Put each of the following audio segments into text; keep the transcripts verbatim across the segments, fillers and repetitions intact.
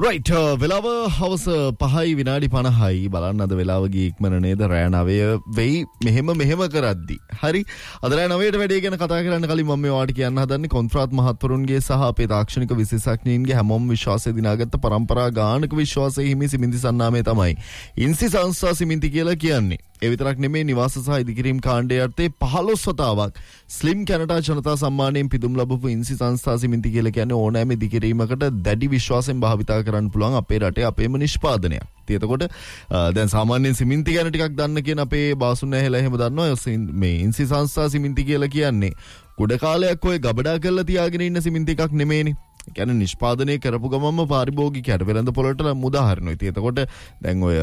right වෙලාව හවස පහයි විනාඩි පනහයි බලන්න අද වෙලාව ගිය ඉක්මන නේද රෑ නවය වෙයි මෙහෙම මෙහෙම කරද්දි හරි අද රෑ නවයට වැඩේ ගැන කතා කරන්න කලින් මම මේ වාට කියන්න හදන්නේ කොන්ත්‍රාත් මහත්වරුන්ගේ සහ අපේ තාක්ෂණික විශේෂඥයින්ගේ හැමෝම විශ්වාසය දිනාගත්ත පරම්පරා ගානක විශ්වාසයේ හිමි සිමින්ති සන්නාමය තමයි ඉන්සි සංස්ථා සිමින්ති කියලා කියන්නේ. ඒ විතරක් නෙමෙයි නිවාස සහ ඉදිකිරීම් කාණ්ඩයේ යටතේ පහළොස් වතාවක් ස්ලිම් කැනඩා ජනතා සම්මානයෙන් පිදුම් ලැබපු ඉන්සි සංස්ථා සිමින්ති කියලා කියන්නේ ඕනෑම ඉදිකිරීමකට දැඩි විශ්වාසයෙන් භාවිතා කරන්න පුළුවන් අපේ රටේ අපේම නිෂ්පාදනයක්. ඉතින් එතකොට දැන් සාමාන්‍යයෙන් සිමින්ති ගැන ටිකක් දන්න කියන අපේ බාසුන් ඇහෙලා එහෙම දන්නවා මේ ඉන්සි සංස්ථා සිමින්ති කියලා කියන්නේ ගොඩ කාලයක් ඔය ගබඩා කරලා තියාගෙන ඉන්න සිමින්ති එකක් නෙමෙයිනේ. ඒ කියන්නේ නිෂ්පාදනය කරපු ගමන්ම පාරිභෝගිකයට වෙළඳ පොළට උදාහරණයක්. ඉතින් එතකොට දැන් ඔය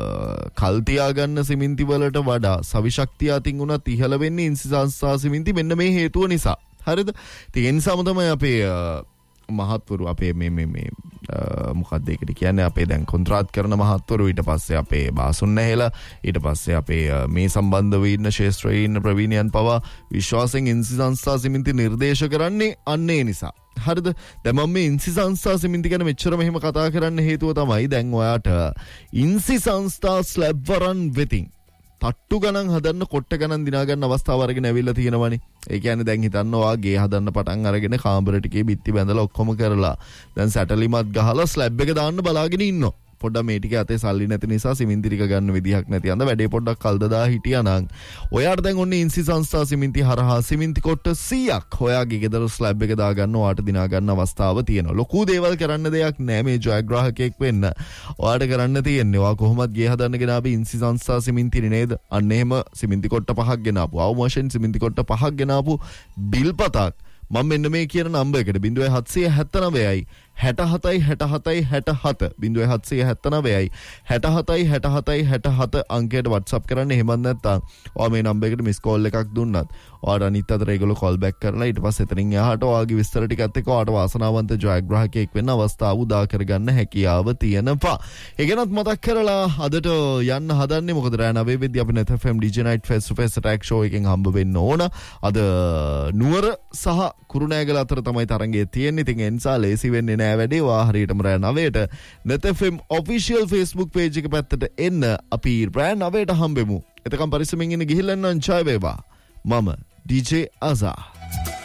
කල් තියාගන්න සිමින්ති වලට වඩා සවිශක්තිය අතින් උනත් ඉහළ වෙන්නේ ඉන්සි සංස්ථා සිමින්ති මෙන්න මේ හේතුව නිසා. හරිද? ඉතින් ඒ නිසාම තමයි අපේ මහත්වරු අපේ මේ මේ මේ මොකක්ද ඒකට කියන්නේ අපේ දැන් කොන්ත්‍රාත් කරන මහත්වරු ඊට පස්සේ අපේ බාසුන් නැහෙලා ඊට පස්සේ අපේ මේ සම්බන්ධව ඉන්න ශාස්ත්‍රයේ ඉන්න ප්‍රවීණයන් පවා විශ්වාසයෙන් ඉන්සි සංස්ථා සිමින්ති නිර්දේශ කරන්නේ අන්න ඒ නිසා. හරිද? දැන් මම මේ ඉන්සි සංස්ථා සිමින්ති ගැන මෙච්චර මෙහෙම කතා කරන්න හේතුව තමයි දැන් ඔයාට ඉන්සි සංස්ථා ස්ලැබ් වරන් වෙතින් තට්ටු ගණන් හදන්න කොට්ට ගණන් දිනා ගන්න අවස්ථාව අරගෙන ඇවිල්ලා තියෙනවනේ. ඒ කියන්නේ දැන් හිතන්න ඔයා ගේ හදන්න පටන් අරගෙන කාමර ටිකේ බිත්ති බැඳලා ඔක්කොම කරලා දැන් සැටලිමත් ගහලා ස්ලැබ් එක දාන්න බලාගෙන ඉන්නවා. පොඩ්ඩක් මේ ටික අතේ සල්ලි නැති නිසා සිමින්ති ටික ගන්න විදිහක් නැති අඳ වැඩේ පොඩ්ඩක් කල් දදා හිටියා නම් ඔයාට දැන් ඔන්නේ ඉන්සි සංස්ථා සිමින්ති හරහා සිමින්ති කොට්ට සීයක් ඔයාගේ ගෙදර ස්ලැබ් එක දා ගන්න ඔයාට දිනා ගන්න අවස්ථාව තියෙනවා. ලොකු දේවල් කරන්න දෙයක් නෑ මේ ජයග්‍රාහකයෙක් වෙන්න. ඔයාට කරන්න තියෙන්නේ ඔයා කොහොමද ගේ හදන්න ගෙනාවේ ඉන්සි සංස්ථා සිමින්තිනේ නේද? අන්න එහෙම සිමින්ති කොට්ට පහක් ගෙනාපු. අවමෝෂන් සිමින්ති කොට්ට පහක් ගෙනාපු බිල්පතක් මම මෙන්න මේ කියන නම්බර් එකට zero seven seven nine හැටහතයි හැටහතයි හැටහත zero seven seven nine හැටහතයි හැටහතයි හැටහත අංකයට WhatsApp කරන්න. එහෙමත් නැත්නම් ඔයා මේ නම්බර් එකට මිස් කෝල් එකක් දුන්නත් ඔයාට අනිත් අතට ඒගොල්ලෝ කෝල් බෑක් කරලා ඊට පස්සේ එතනින් එහාට ඔයාගේ විස්තර ටිකත් එක්ක ඔයාට වාසනාවන්ත ජයග්‍රාහකයෙක් වෙන්න අවස්ථාව උදා කරගන්න හැකියාව තියෙනවා. ඒ ගැනත් මතක් කරලා අදට යන්න හදන්නේ මොකද රෑ නවය වෙද්දී අපි net F M D J Night Face to Face Attack show එකෙන් හම්බ වෙන්න ඕන. අද නුවර සහ කුරුණෑගල අතර තමයි තරඟය තියෙන්නේ. ඉතින් ඒ නිසා ලේසි වෙන්නේ නෑ වැඩේ. වා හරියටම රෑ නවයට net F M official Facebook page එක පැත්තට එන්න අපි රෑ නවයට හම්බෙමු. එතකම් පරිස්සමින් ඉන්න ගිහිල්ලා නම් ජය වේවා. මම D J Azar.